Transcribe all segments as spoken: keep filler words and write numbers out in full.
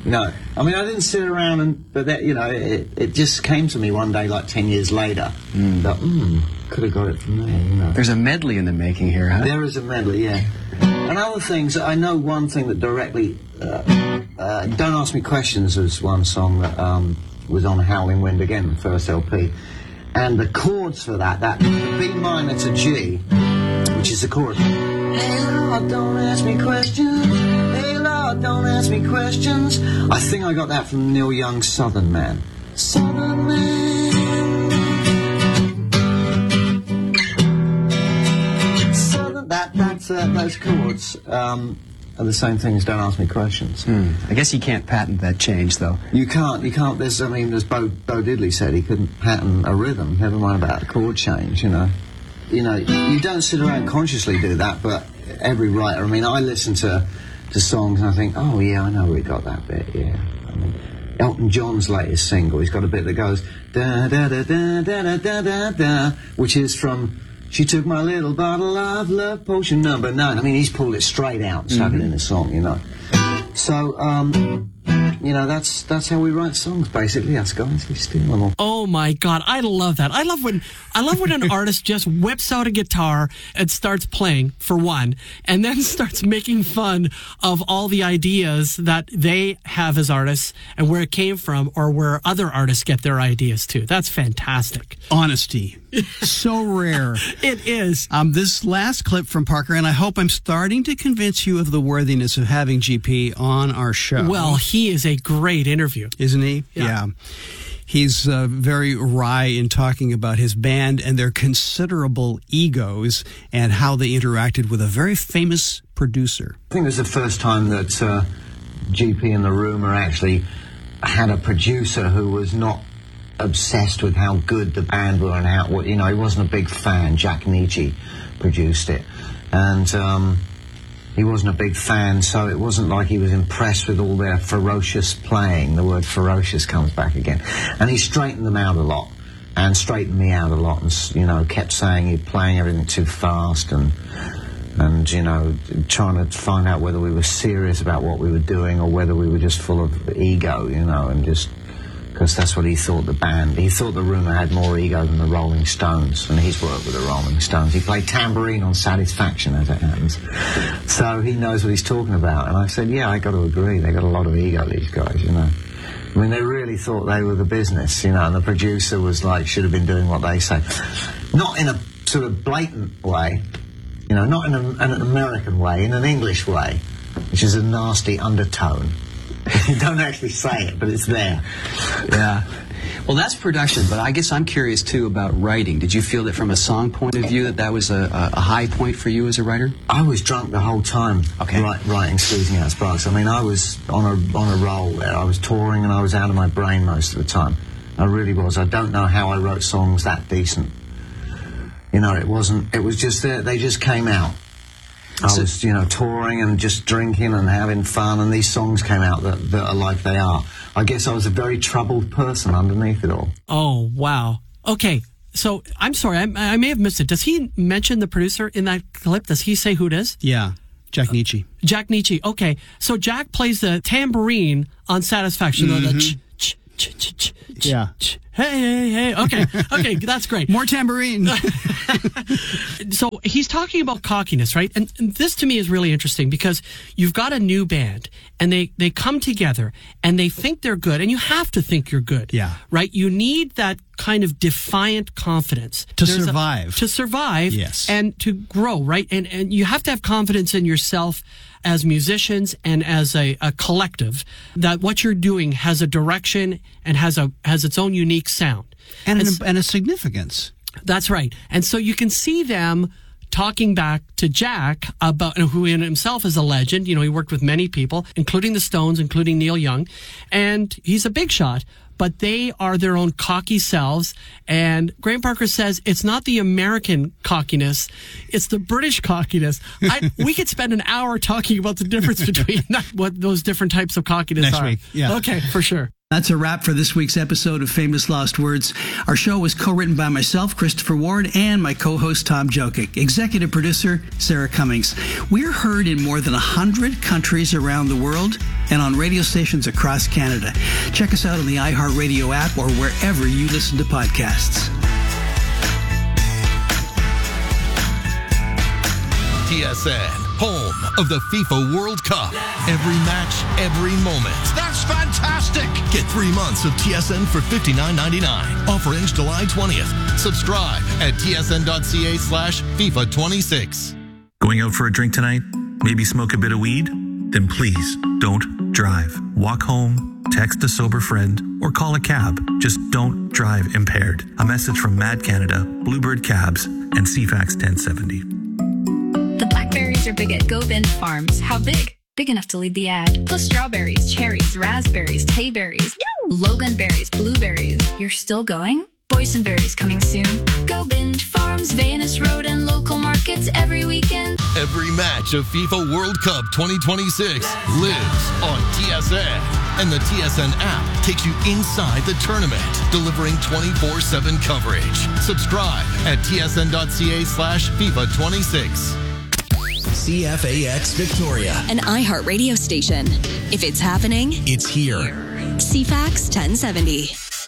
No. I mean, I didn't sit around and, but that, you know, it, it just came to me one day, like ten years later, mm. that, hmm, could have got it from there, you know. There's a medley in the making here, huh? There is a medley, yeah. And other things, I know one thing that directly, uh, uh, Don't Ask Me Questions was one song that um, was on Howling Wind again, the first L P. And the chords for that, that B minor to G, which is the chorus. Hey Lord, don't ask me questions. Hey Lord, don't ask me questions. I think I got that from Neil Young's Southern Man. Southern Man. Southern, that, that's, uh, those chords um, are the same thing as Don't Ask Me Questions. Hmm. I guess you can't patent that change, though. You can't, you can't, there's, I mean, as Bo, Bo Diddley said, he couldn't patent a rhythm, never mind about a chord change, you know. You know, you don't sit around consciously do that, but every writer, I mean, I listen to, to songs and I think, oh yeah, I know where he got that bit, yeah. I mean, Elton John's latest single, he's got a bit that goes, da da da da da da da da, which is from She Took My Little Bottle of Love Potion Number Nine. I mean, he's pulled it straight out and stuck mm-hmm. it in the song, you know. So, um, you know, that's that's how we write songs, basically, us guys. We steal them all. Oh my God, I love that. I love when I love when an artist just whips out a guitar and starts playing, for one, and then starts making fun of all the ideas that they have as artists and where it came from or where other artists get their ideas too. That's fantastic. Honesty. So rare. It is. Um, this last clip from Parker, and I hope I'm starting to convince you of the worthiness of having G P on our show. Well, he is a great interview. Isn't he? Yeah. yeah. He's uh, very wry in talking about his band and their considerable egos and how they interacted with a very famous producer. I think it was the first time that uh, G P and the Rumour actually had a producer who was not obsessed with how good the band were and how, you know, he wasn't a big fan. Jack Nietzsche produced it. And um, he wasn't a big fan, so it wasn't like he was impressed with all their ferocious playing. The word ferocious comes back again. And he straightened them out a lot, and straightened me out a lot, and, you know, kept saying you're playing everything too fast, and, and, you know, trying to find out whether we were serious about what we were doing or whether we were just full of ego, you know, and just... because that's what he thought the band, he thought the Rumour had more ego than the Rolling Stones, and he's worked with the Rolling Stones. He played tambourine on Satisfaction, as it happens. So he knows what he's talking about. And I said, yeah, I got to agree, they got a lot of ego, these guys, you know. I mean, they really thought they were the business, you know, and the producer was like, should have been doing what they say. Not in a sort of blatant way, you know, not in a, an American way, in an English way, which is a nasty undertone. You don't actually say it, but it's there. Yeah. Well, that's production, but I guess I'm curious, too, about writing. Did you feel that from a song point of view that that was a, a high point for you as a writer? I was drunk the whole time okay. write, writing Squeezing Out Sparks. I mean, I was on a, on a roll there. I was touring and I was out of my brain most of the time. I really was. I don't know how I wrote songs that decent. You know, it wasn't, it was just, there. They just came out. I was, you know, touring and just drinking and having fun, and these songs came out that, that are like they are. I guess I was a very troubled person underneath it all. Oh, wow. Okay, so I'm sorry, I, I may have missed it. Does he mention the producer in that clip? Does he say who it is? Yeah, Jack Nietzsche. Uh, Jack Nietzsche, okay. So Jack plays the tambourine on Satisfaction. Mm-hmm. The ch, ch, ch, ch, ch, yeah. Ch, hey, hey, hey. Okay, okay, that's great. More tambourine. So he's talking about cockiness, right? And, and this to me is really interesting because you've got a new band and they, they come together and they think they're good, and you have to think you're good. Yeah. Right? You need that kind of defiant confidence. To There's survive. A, to survive. Yes. And to grow, right? And, and you have to have confidence in yourself as musicians and as a, a collective, that what you're doing has a direction and has a has its own unique sound. And, and, an, and a significance. That's right. And so you can see them talking back to Jack about, who in himself is a legend. You know, he worked with many people, including the Stones, including Neil Young, and he's a big shot. But they are their own cocky selves. And Graham Parker says it's not the American cockiness, it's the British cockiness. I, we could spend an hour talking about the difference between that, what those different types of cockiness Next are. week, yeah. Okay, for sure. That's a wrap for this week's episode of Famous Lost Words. Our show was co-written by myself, Christopher Ward, and my co-host, Tom Jokic. Executive producer, Sarah Cummings. We're heard in more than one hundred countries around the world and on radio stations across Canada. Check us out on the iHeartRadio app or wherever you listen to podcasts. T S N, home of the FIFA World Cup. Every match, every moment. That's fantastic! Get three months of T S N for fifty-nine ninety-nine. Offer ends July twentieth. Subscribe at tsn.ca slash FIFA 26. Going out for a drink tonight? Maybe smoke a bit of weed? Then please don't drive. Walk home, text a sober friend, or call a cab. Just don't drive impaired. A message from Mad Canada, Bluebird Cabs, and C FAX ten seventy. The blackberries are big at Go Bend Farms. How big? Big enough to lead the ad. Plus strawberries, cherries, raspberries, tayberries, loganberries, blueberries. You're still going? Boysenberries coming soon. Go Bend Farms, Vaness Road, and local markets every weekend. Every match of FIFA World Cup twenty twenty-six lives on T S N. And the T S N app takes you inside the tournament, delivering twenty-four seven coverage. Subscribe at tsn.ca slash FIFA 26. C F A X Victoria. An iHeart radio station. If it's happening, It's here. C FAX ten seventy.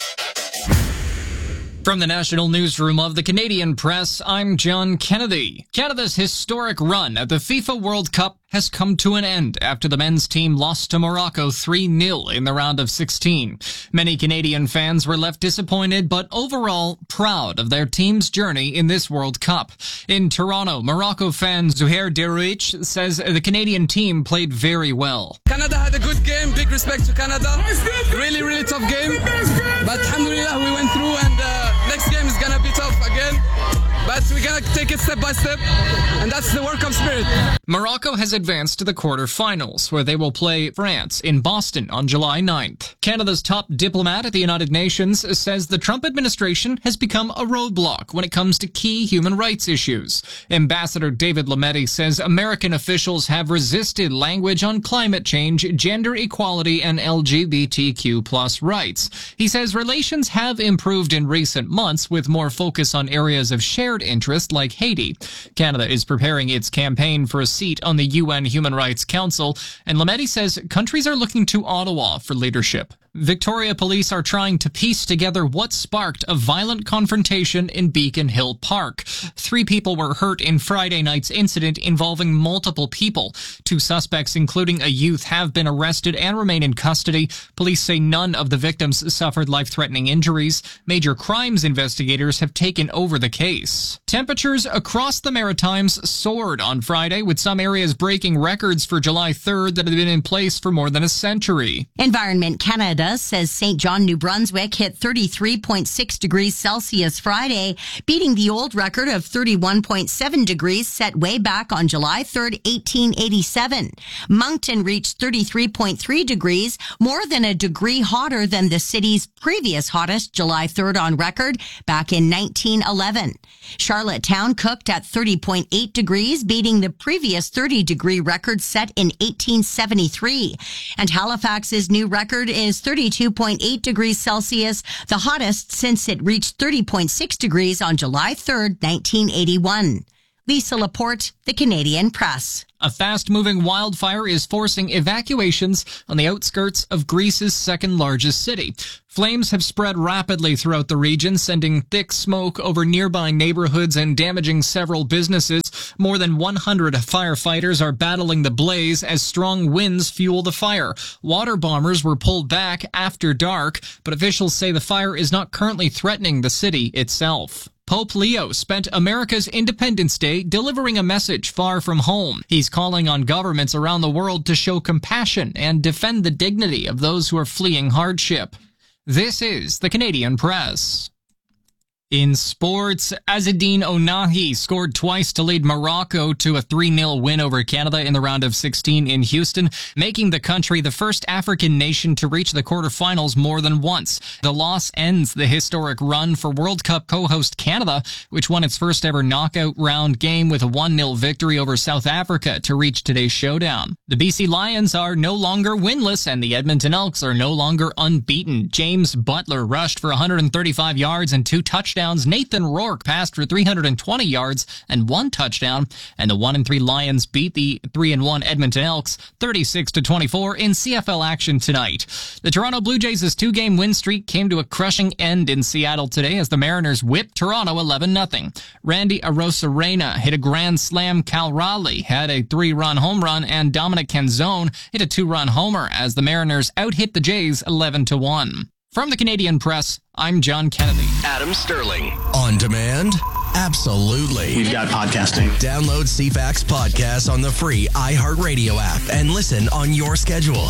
From the National Newsroom of the Canadian Press, I'm John Kennedy. Canada's historic run at the FIFA World Cup has come to an end after the men's team lost to Morocco three nil in the round of sixteen. Many Canadian fans were left disappointed, but overall proud of their team's journey in this World Cup. In Toronto, Morocco fan Zuhair Derouich says the Canadian team played very well. Canada had a good game. Big respect to Canada. Really, really tough game. But alhamdulillah, we went through, and uh, next game is going to be tough again. But we're going to take it step by step, and that's the World Cup spirit. Morocco has advanced to the quarterfinals, where they will play France in Boston on July ninth. Canada's top diplomat at the United Nations says the Trump administration has become a roadblock when it comes to key human rights issues. Ambassador David Lametti says American officials have resisted language on climate change, gender equality, and L G B T Q plus rights. He says relations have improved in recent months with more focus on areas of shared interest like Haiti. Canada is preparing its campaign for a seat on the U N Human Rights Council, and Lametti says countries are looking to Ottawa for leadership. Victoria police are trying to piece together what sparked a violent confrontation in Beacon Hill Park. Three people were hurt in Friday night's incident involving multiple people. Two suspects, including a youth, have been arrested and remain in custody. Police say none of the victims suffered life-threatening injuries. Major crimes investigators have taken over the case. Temperatures across the Maritimes soared on Friday, with some areas breaking records for July third that have been in place for more than a century. Environment Canada says Saint John, New Brunswick hit thirty-three point six degrees Celsius Friday, beating the old record of thirty-one point seven degrees set way back on July third, eighteen eighty-seven. Moncton reached thirty-three point three degrees, more than a degree hotter than the city's previous hottest July third on record back in nineteen eleven. Charlottetown cooked at thirty point eight degrees, beating the previous thirty degree record set in eighteen seventy-three. And Halifax's new record is thirty-two point eight degrees Celsius, the hottest since it reached thirty point six degrees on July third, nineteen eighty-one. Lisa Laporte, The Canadian Press. A fast-moving wildfire is forcing evacuations on the outskirts of Greece's second-largest city. Flames have spread rapidly throughout the region, sending thick smoke over nearby neighborhoods and damaging several businesses. More than one hundred firefighters are battling the blaze as strong winds fuel the fire. Water bombers were pulled back after dark, but officials say the fire is not currently threatening the city itself. Pope Leo spent America's Independence Day delivering a message far from home. He's calling on governments around the world to show compassion and defend the dignity of those who are fleeing hardship. This is the Canadian Press. In sports, Azzedine Ounahi scored twice to lead Morocco to a three nil win over Canada in the round of sixteen in Houston, making the country the first African nation to reach the quarterfinals more than once. The loss ends the historic run for World Cup co-host Canada, which won its first ever knockout round game with a one nil victory over South Africa to reach today's showdown. The B C Lions are no longer winless, and the Edmonton Elks are no longer unbeaten. James Butler rushed for one hundred thirty-five yards and two touchdowns. Nathan Rourke passed for three hundred twenty yards and one touchdown, and the one and three Lions beat the three and one Edmonton Elks thirty-six to twenty-four in C F L action tonight. The Toronto Blue Jays' two-game win streak came to a crushing end in Seattle today as the Mariners whipped Toronto eleven nothing. Randy Arozarena hit a grand slam. Cal Raleigh had a three-run home run, and Dominic Canzone hit a two-run homer as the Mariners out-hit the Jays eleven to one. From the Canadian Press, I'm John Kennedy. Adam Sterling. On demand? Absolutely. We've got podcasting. Download C FAX podcasts on the free iHeartRadio app and listen on your schedule.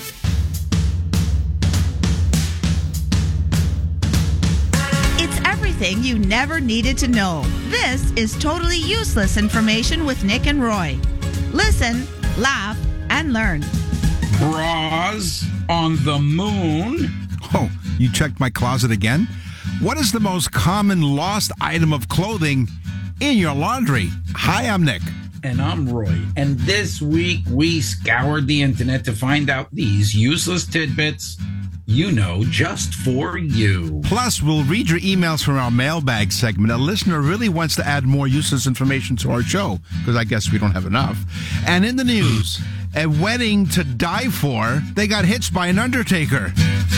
It's everything you never needed to know. This is totally useless information with Nick and Roy. Listen, laugh, and learn. Bras on the moon. Oh, you checked my closet again? What is the most common lost item of clothing in your laundry? Hi, I'm Nick. And I'm Roy. And this week we scoured the internet to find out these useless tidbits you know just for you. Plus, we'll read your emails from our mailbag segment. A listener really wants to add more useless information to our show, because I guess we don't have enough. And in the news, a wedding to die for, they got hitched by an undertaker.